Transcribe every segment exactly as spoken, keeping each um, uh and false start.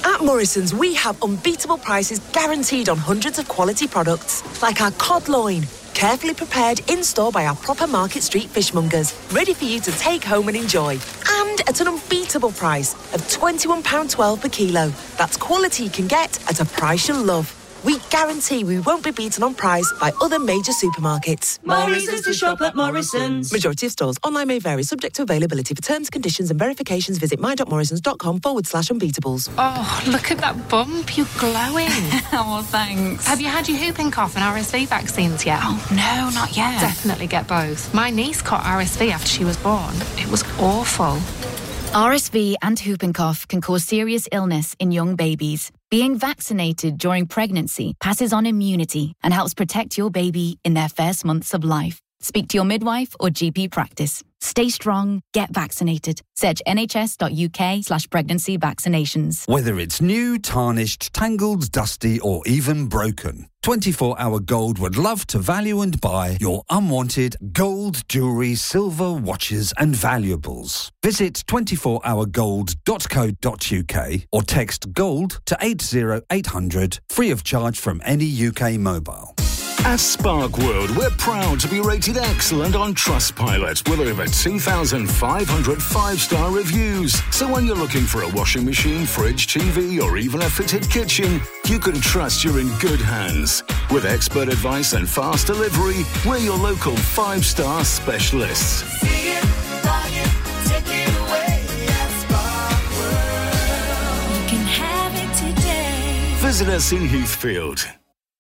At Morrison's, we have unbeatable prices guaranteed on hundreds of quality products, like our cod loin, carefully prepared in-store by our proper Market Street fishmongers, ready for you to take home and enjoy. And at an unbeatable price of twenty-one pounds twelve per kilo. That's quality you can get at a price you'll love. We guarantee we won't be beaten on price by other major supermarkets. More reasons to shop at Morrison's. Majority of stores. Online may vary, subject to availability. For terms, conditions and verifications, visit my.morrisons.com forward slash unbeatables. Oh, look at that bump. You're glowing. Oh, thanks. Have you had your whooping cough and R S V vaccines yet? Oh, no, not yet. Definitely get both. My niece caught R S V after she was born. It was awful. R S V and whooping cough can cause serious illness in young babies. Being vaccinated during pregnancy passes on immunity and helps protect your baby in their first months of life. Speak to your midwife or G P practice. Stay strong, get vaccinated. Search nhs.uk slash pregnancy vaccinations. Whether it's new, tarnished, tangled, dusty or even broken, twenty-four hour Gold would love to value and buy your unwanted gold, jewellery, silver, watches and valuables. Visit twenty-four hour gold dot co dot uk or text GOLD to eight zero eight hundred, free of charge from any U K mobile. At Spark World, we're proud to be rated excellent on Trustpilot with over two thousand five hundred five-star reviews. So when you're looking for a washing machine, fridge, T V or even a fitted kitchen, you can trust you're in good hands. With expert advice and fast delivery, we're your local five-star specialists. See it, buy it, take it away at Spark World. You can have it today. Visit us in Heathfield.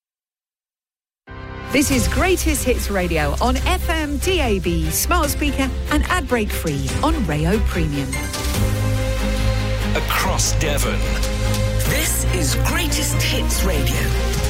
This is Greatest Hits Radio on F M, D A B, smart speaker and ad break free on Rayo Premium. Across Devon. This is Greatest Hits Radio.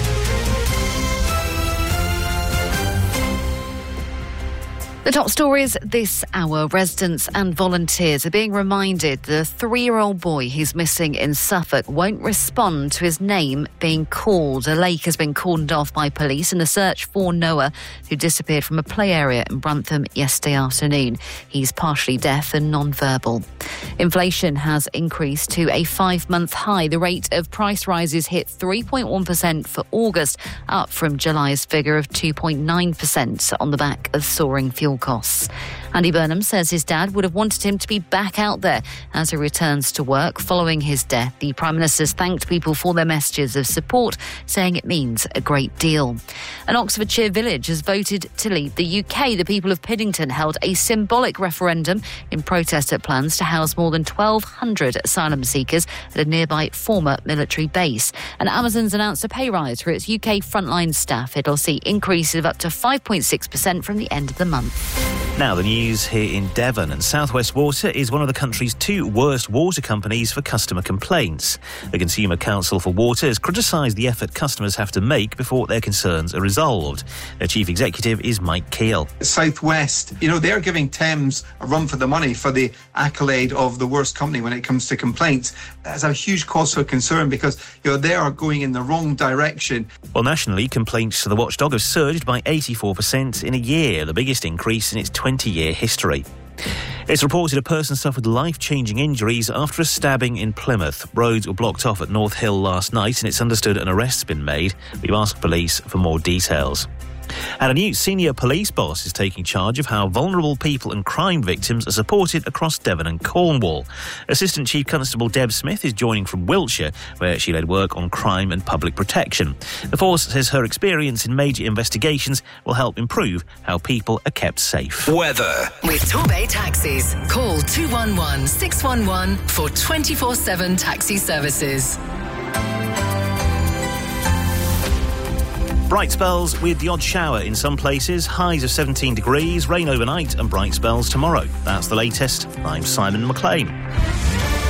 The top stories this hour. Residents and volunteers are being reminded the three-year-old boy who's missing in Suffolk won't respond to his name being called. A lake has been cordoned off by police in the search for Noah, who disappeared from a play area in Brantham yesterday afternoon. He's partially deaf and non-verbal. Inflation has increased to a five-month high. The rate of price rises hit three point one percent for August, up from July's figure of two point nine percent on the back of soaring fuel costs. Andy Burnham says his dad would have wanted him to be back out there as he returns to work following his death. The Prime Minister's thanked people for their messages of support, saying it means a great deal. An Oxfordshire village has voted to leave the U K. The people of Piddington held a symbolic referendum in protest at plans to house more than twelve hundred asylum seekers at a nearby former military base. And Amazon's announced a pay rise for its U K frontline staff. It'll see increases of up to five point six percent from the end of the month. Now the news here in Devon, and South West Water is one of the country's two worst water companies for customer complaints. The Consumer Council for Water has criticised the effort customers have to make before their concerns are resolved. Their chief executive is Mike Keel. South West, you know, they're giving Thames a run for the money for the accolade of the worst company when it comes to complaints. That's a huge cause for concern because, you know, they are going in the wrong direction. Well, nationally, complaints to the watchdog have surged by eighty-four percent in a year, the biggest increase in its twenty-year history. It's reported a person suffered life-changing injuries after a stabbing in Plymouth. Roads were blocked off at North Hill last night and it's understood an arrest's been made. We've asked police for more details. And a new senior police boss is taking charge of how vulnerable people and crime victims are supported across Devon and Cornwall. Assistant Chief Constable Deb Smith is joining from Wiltshire, where she led work on crime and public protection. The force says her experience in major investigations will help improve how people are kept safe. Weather. With Torbay Taxis. Call two one one, six one one for twenty-four seven taxi services. Bright spells with the odd shower in some places, highs of seventeen degrees, rain overnight and bright spells tomorrow. That's the latest. I'm Simon McLean.